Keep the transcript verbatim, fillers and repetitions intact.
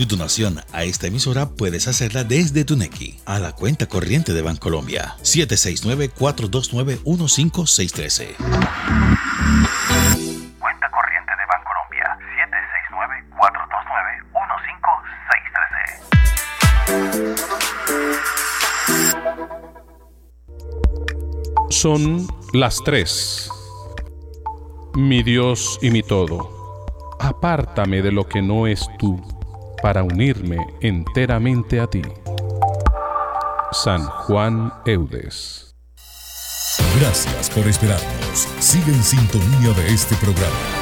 Tu donación a esta emisora puedes hacerla desde tu Nequi a la cuenta corriente de Bancolombia siete seis nueve, cuatro dos nueve, uno cinco seis uno tres. Cuenta corriente de Bancolombia siete seis nueve, cuatro dos nueve, uno cinco seis uno. Son las tres. Mi Dios y mi todo, apártame de lo que no es tú, para unirme enteramente a ti. San Juan Eudes. Gracias por esperarnos. Sigue en sintonía de este programa.